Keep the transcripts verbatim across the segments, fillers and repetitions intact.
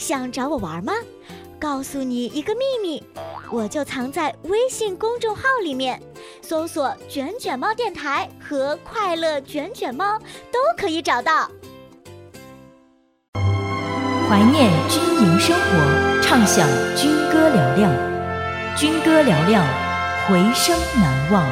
想找我玩吗？告诉你一个秘密，我就藏在微信公众号里面，搜索卷卷猫电台和快乐卷卷猫都可以找到。 怀念军营生活，畅享军歌嘹亮，军歌嘹亮，回声难忘。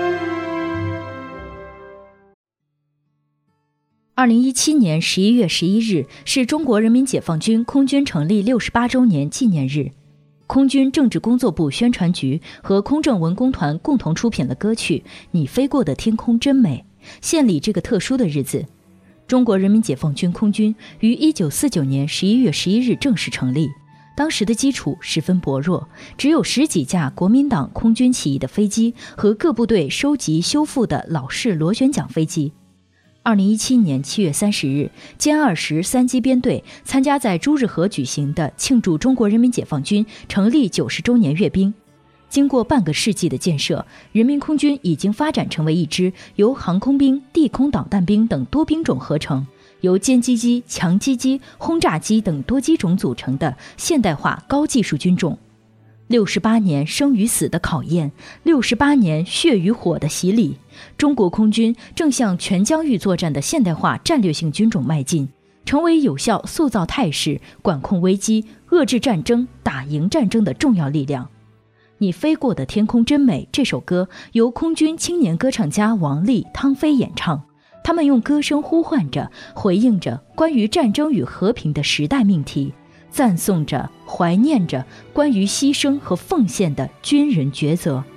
二零一七年十一月十一日是中国人民解放军空军成立六十八周年纪念日。空军政治工作部宣传局和空政文工团共同出品了歌曲《你飞过的天空真美》，献礼这个特殊的日子。中国人民解放军空军于一九四九年十一月十一日正式成立，当时的基础十分薄弱，只有十几架国民党空军起义的飞机和各部队收集修复的老式螺旋桨飞机。二零一七年七月三十日，歼二十三机编队参加在朱日河举行的庆祝中国人民解放军成立九十周年阅兵。经过半个世纪的建设，人民空军已经发展成为一支由航空兵、地空导弹兵等多兵种合成，由歼击机、强击机、轰炸机等多机种组成的现代化高技术军种。六十八年生与死的考验，六十八年血与火的洗礼，中国空军正向全疆域作战的现代化战略性军种迈进，成为有效塑造态势、管控危机、遏制战争、打赢战争的重要力量。你飞过的天空真美这首歌由空军青年歌唱家王丽、汤飞演唱，他们用歌声呼唤着、回应着关于战争与和平的时代命题，赞颂着、怀念着关于牺牲和奉献的军人抉择。